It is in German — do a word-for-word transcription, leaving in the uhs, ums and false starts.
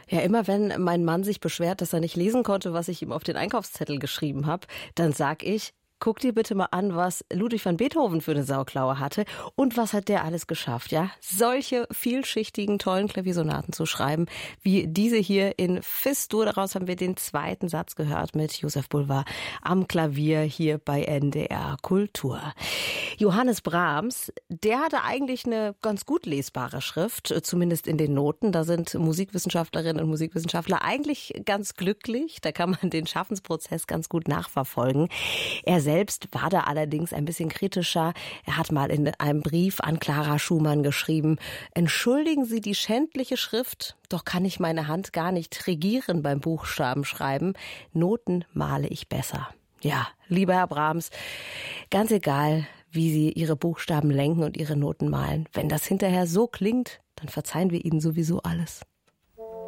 Ja, immer wenn mein Mann sich beschwert, dass er nicht lesen konnte, was ich ihm auf den Einkaufszettel geschrieben habe, dann sag ich: Guck dir bitte mal an, was Ludwig van Beethoven für eine Sauklaue hatte und was hat der alles geschafft, ja? Solche vielschichtigen, tollen Klaviersonaten zu schreiben, wie diese hier in Fis-Dur. Daraus haben wir den zweiten Satz gehört mit Joseph Boulevard am Klavier hier bei N D R Kultur. Johannes Brahms, der hatte eigentlich eine ganz gut lesbare Schrift, zumindest in den Noten. Da sind Musikwissenschaftlerinnen und Musikwissenschaftler eigentlich ganz glücklich. Da kann man den Schaffensprozess ganz gut nachverfolgen. Er selbst war da allerdings ein bisschen kritischer. Er hat mal in einem Brief an Clara Schumann geschrieben: Entschuldigen Sie die schändliche Schrift, doch kann ich meine Hand gar nicht regieren beim Buchstabenschreiben. Noten male ich besser. Ja, lieber Herr Brahms, ganz egal, wie Sie Ihre Buchstaben lenken und Ihre Noten malen. Wenn das hinterher so klingt, dann verzeihen wir Ihnen sowieso alles.